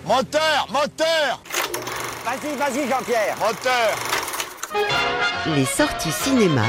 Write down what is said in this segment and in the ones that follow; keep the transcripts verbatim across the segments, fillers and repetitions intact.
Moteur, moteur. Vas-y, vas-y Jean-Pierre. Moteur. Les sorties cinéma.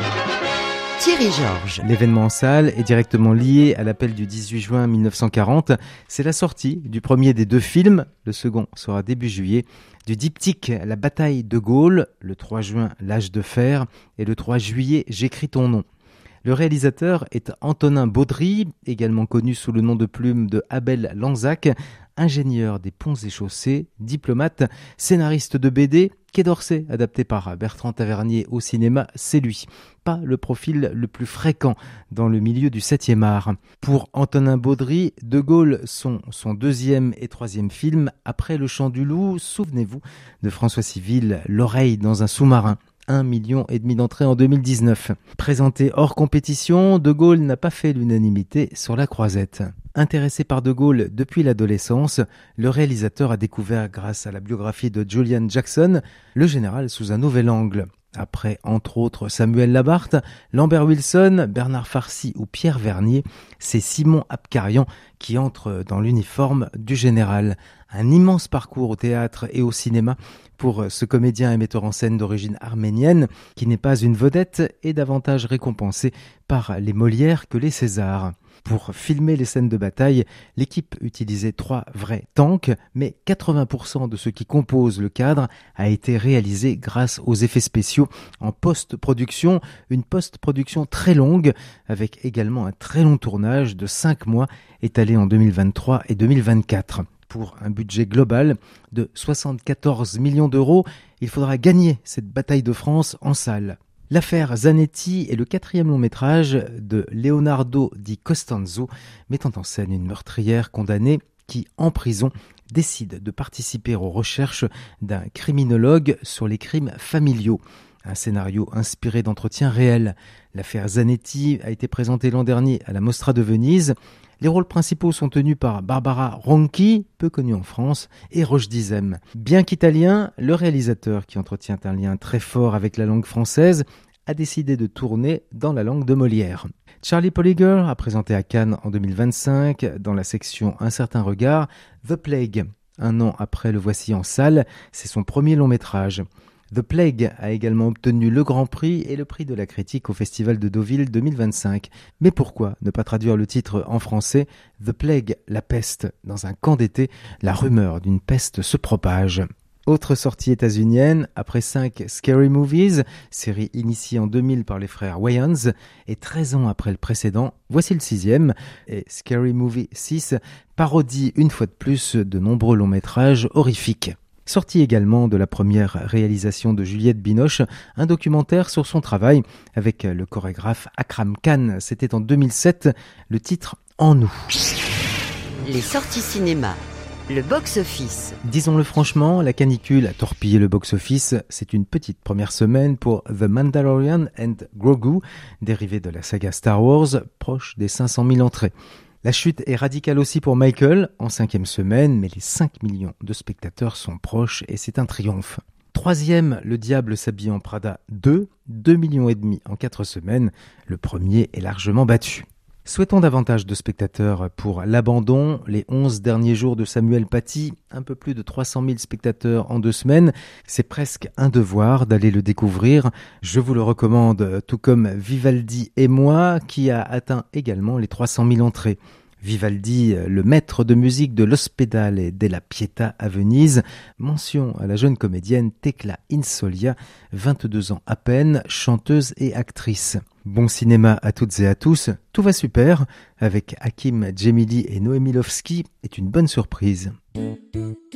Thierry Georges. L'événement en salle est directement lié à l'appel du dix-huit juin mille neuf cent quarante. C'est la sortie du premier des deux films, le second sera début juillet, du diptyque La bataille de Gaulle, le trois juin L'âge de fer et le trois juillet J'écris ton nom. Le réalisateur est Antonin Baudry, également connu sous le nom de plume de Abel Lanzac, ingénieur des ponts et chaussées, diplomate, scénariste de B D, Quai d'Orsay, adapté par Bertrand Tavernier au cinéma, c'est lui. Pas le profil le plus fréquent dans le milieu du septième art. Pour Antonin Baudry, De Gaulle sont son deuxième et troisième film. Après Le Chant du Loup, souvenez-vous de François Civil, L'oreille dans un sous-marin. Un million et demi d'entrées en deux mille dix-neuf. Présenté hors compétition, De Gaulle n'a pas fait l'unanimité sur la croisette. Intéressé par De Gaulle depuis l'adolescence, le réalisateur a découvert, grâce à la biographie de Julian Jackson, le général sous un nouvel angle. Après, entre autres, Samuel Labarthe, Lambert Wilson, Bernard Farcy ou Pierre Vernier, c'est Simon Abkarian qui entre dans l'uniforme du général. Un immense parcours au théâtre et au cinéma pour ce comédien et metteur en scène d'origine arménienne qui n'est pas une vedette et davantage récompensé par les Molières que les Césars. Pour filmer les scènes de bataille, l'équipe utilisait trois vrais tanks, mais quatre-vingts pour cent de ce qui compose le cadre a été réalisé grâce aux effets spéciaux en post-production, une post-production très longue, avec également un très long tournage de cinq mois étalé en deux mille vingt-trois et deux mille vingt-quatre. Pour un budget global de soixante-quatorze millions d'euros, il faudra gagner cette bataille de France en salle. L'affaire Zanetti est le quatrième long métrage de Leonardo Di Costanzo, mettant en scène une meurtrière condamnée qui, en prison, décide de participer aux recherches d'un criminologue sur les crimes familiaux. Un scénario inspiré d'entretiens réels. L'affaire Zanetti a été présentée l'an dernier à la Mostra de Venise. Les rôles principaux sont tenus par Barbara Ronchi, peu connue en France, et Roche Dizem. Bien qu'italien, le réalisateur, qui entretient un lien très fort avec la langue française, a décidé de tourner dans la langue de Molière. Charlie Poliger a présenté à Cannes en deux mille vingt-cinq, dans la section Un certain regard, The Plague. Un an après le voici en salle, c'est son premier long métrage. The Plague a également obtenu le Grand Prix et le prix de la critique au Festival de Deauville deux mille vingt-cinq. Mais pourquoi ne pas traduire le titre en français ? The Plague, la peste. Dans un camp d'été, la rumeur d'une peste se propage. Autre sortie états-unienne, après cinq Scary Movies, série initiée en deux mille par les frères Wayans, et treize ans après le précédent, voici le sixième, et Scary Movie six parodie une fois de plus de nombreux longs métrages horrifiques. Sorti également de la première réalisation de Juliette Binoche, un documentaire sur son travail avec le chorégraphe Akram Khan. C'était en deux mille sept, le titre « En nous ». Les sorties cinéma. Le box-office. Disons-le franchement, la canicule a torpillé le box-office. C'est une petite première semaine pour The Mandalorian and Grogu, dérivé de la saga Star Wars, proche des cinq cent mille entrées. La chute est radicale aussi pour Michael, en cinquième semaine, mais les cinq millions de spectateurs sont proches et c'est un triomphe. Troisième, Le Diable s'habille en Prada deux, deux millions et demi en quatre semaines. Le premier est largement battu. Souhaitons davantage de spectateurs pour L'Abandon, les onze derniers jours de Samuel Paty, un peu plus de trois cent mille spectateurs en deux semaines. C'est presque un devoir d'aller le découvrir. Je vous le recommande, tout comme Vivaldi et moi, qui a atteint également les trois cent mille entrées. Vivaldi, le maître de musique de l'Ospedale della Pietà à Venise. Mention à la jeune comédienne Tecla Insolia, vingt-deux ans à peine, chanteuse et actrice. Bon cinéma à toutes et à tous, tout va super, avec Hakim Djemili et Noémie Lovski, est une bonne surprise.